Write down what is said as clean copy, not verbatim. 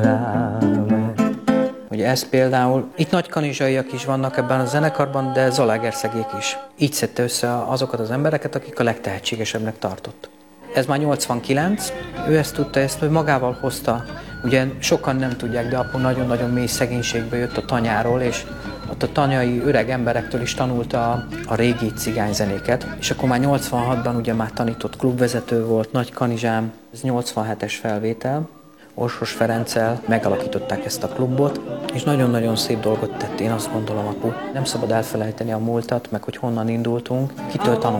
Ugye ez például, itt nagykanizsaiak is vannak ebben a zenekarban, de Zalaegerszegék is. Így szedte össze azokat az embereket, akik a legtehetségesebbnek tartott. Ez már 89, ő ezt tudta, hogy magával hozta. Ugye sokan nem tudják, de apu nagyon-nagyon mély szegénységbe jött a tanyáról, és ott a tanyai öreg emberektől is tanulta a régi cigányzenéket. És akkor már 86-ban ugye már tanított klubvezető volt, Nagykanizsám, ez 87-es felvétel. Orsos Ferenccel megalakították ezt a klubot, és nagyon-nagyon szép dolgot tett, én azt gondolom, apu. Nem szabad elfelejteni a múltat, meg hogy honnan indultunk, kitől tanultunk.